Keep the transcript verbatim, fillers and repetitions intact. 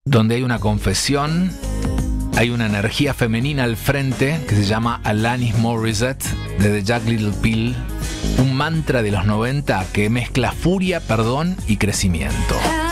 donde hay una confesión, hay una energía femenina al frente que se llama Alanis Morissette de The Jagged Little Pill, un mantra de los noventa que mezcla furia, perdón y crecimiento.